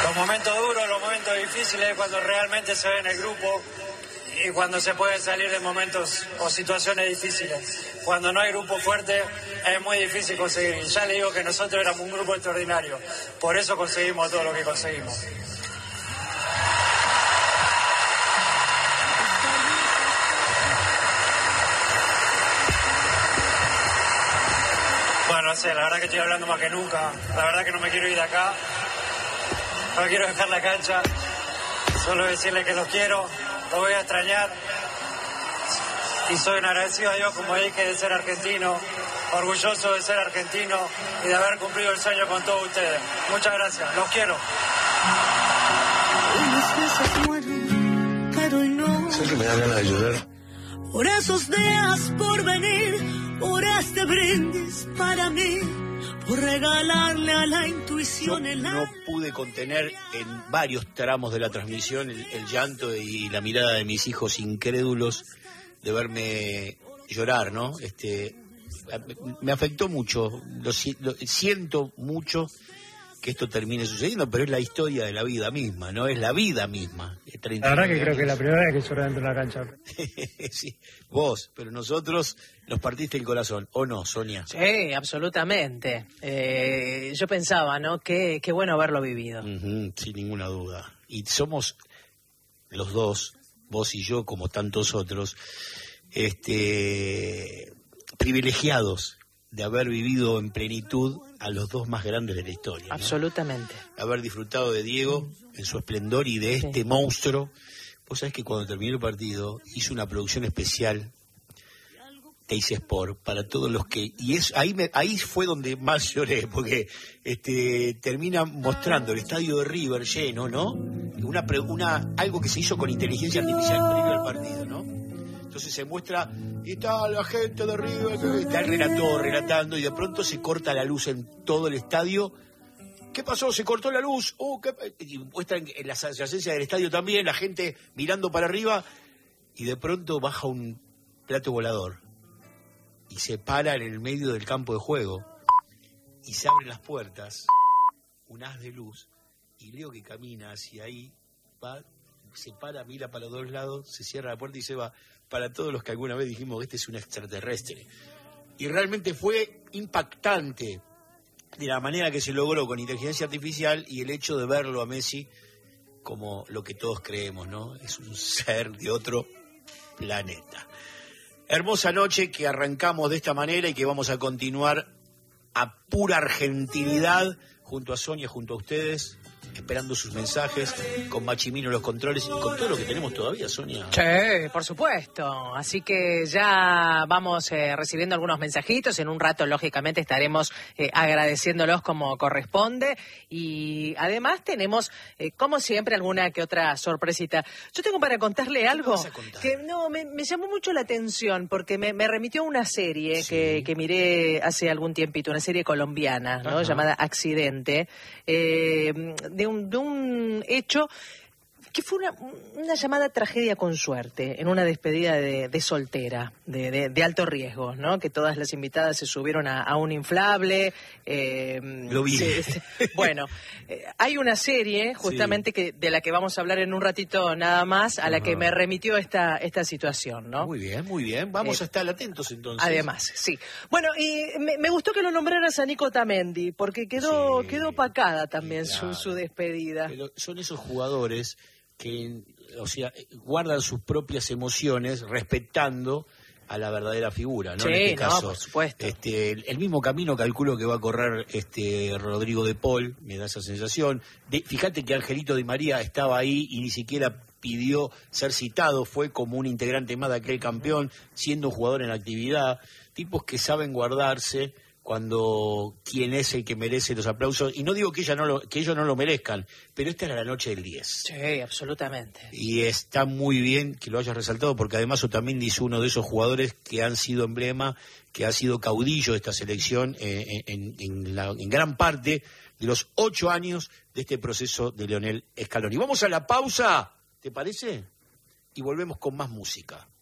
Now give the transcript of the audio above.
Los momentos duros, los momentos difíciles, cuando realmente se ve en el grupo y cuando se puede salir de momentos o situaciones difíciles. Cuando no hay grupo fuerte es muy difícil conseguir. Y ya le digo que nosotros éramos un grupo extraordinario. Por eso conseguimos todo lo que conseguimos. Bueno, no sé, la verdad que estoy hablando más que nunca. La verdad que no me quiero ir de acá. No quiero dejar la cancha. Solo decirles que los quiero, los voy a extrañar. Y soy un agradecido a Dios, como dije, de ser argentino, orgulloso de ser argentino y de haber cumplido el sueño con todos ustedes. Muchas gracias, los quiero. ¿Sabes que me da ganas de llorar? Por esos días por venir, por este brindis para mí, por regalarle a la intuición el No pude contener en varios tramos de la transmisión el llanto y la mirada de mis hijos incrédulos de verme llorar, ¿no? Me afectó mucho, siento mucho que esto termine sucediendo, pero es la historia de la vida misma, ¿no? Es la vida misma. La verdad que creo que es la primera vez que lloro dentro de una cancha. Sí, vos, pero nosotros nos partiste el corazón, ¿o no, Sonia? Sí, absolutamente. Yo pensaba, ¿no? Qué bueno haberlo vivido. Sin ninguna duda. Y somos los dos, vos y yo, como tantos otros, privilegiados de haber vivido en plenitud a los dos más grandes de la historia, ¿no? Absolutamente. Haber disfrutado de Diego en su esplendor y de este monstruo. Vos sabés que cuando terminó el partido hizo una producción especial Teis Sport para todos los que... Y ahí fue donde más lloré, porque termina mostrando el estadio de River lleno, ¿no? Algo que se hizo con inteligencia artificial previo al partido, ¿no? Entonces se muestra, y está la gente de River, está el relator relatando, y de pronto se corta la luz en todo el estadio. ¿Qué pasó? ¿Se cortó la luz? Y muestran en las adyacencias del estadio también, la gente mirando para arriba, y de pronto baja un plato volador, y se para en el medio del campo de juego, y se abren las puertas, un haz de luz, y Leo que camina hacia ahí, se para, mira para los dos lados, se cierra la puerta y se va. Para todos los que alguna vez dijimos, este es un extraterrestre. Y realmente fue impactante de la manera que se logró con inteligencia artificial y el hecho de verlo a Messi como lo que todos creemos, ¿no? Es un ser de otro planeta. Hermosa noche que arrancamos de esta manera y que vamos a continuar a pura argentinidad junto a Sonia, junto a ustedes, esperando sus mensajes, con Machimino los controles y con todo lo que tenemos todavía, Sonia. Sí, por supuesto. Así que ya vamos recibiendo algunos mensajitos. En un rato, lógicamente, estaremos agradeciéndolos como corresponde. Y además tenemos, como siempre, alguna que otra sorpresita. Yo tengo para contarle algo que me llamó mucho la atención, porque me remitió a una serie que miré hace algún tiempito, una serie colombiana, ¿no? Llamada Accidente, de un hecho que fue una llamada tragedia con suerte, en una despedida de soltera, de alto riesgo, ¿no? Que todas las invitadas se subieron a un inflable. Lo vi. Bueno, hay una serie justamente de la que vamos a hablar en un ratito nada más, a la que me remitió esta situación, ¿no? Muy bien, muy bien. Vamos a estar atentos entonces. Además, sí. Bueno, y me gustó que lo nombraras a Nico Otamendi, porque quedó opacada también su despedida. Pero son esos jugadores que, guardan sus propias emociones respetando a la verdadera figura, ¿no? Sí, en este caso, por supuesto. El mismo camino calculo que va a correr Rodrigo de Paul, me da esa sensación. Fíjate que Angelito Di María estaba ahí y ni siquiera pidió ser citado, fue como un integrante más de aquel campeón, siendo un jugador en actividad, tipos que saben guardarse cuando quien es el que merece los aplausos, y no digo que ellos no lo merezcan, pero esta era la noche del 10. Sí, absolutamente. Y está muy bien que lo hayas resaltado, porque además Otamendi es uno de esos jugadores que han sido emblema, que ha sido caudillo de esta selección en gran parte de los 8 años de este proceso de Lionel Scaloni. Vamos a la pausa, ¿te parece? Y volvemos con más música.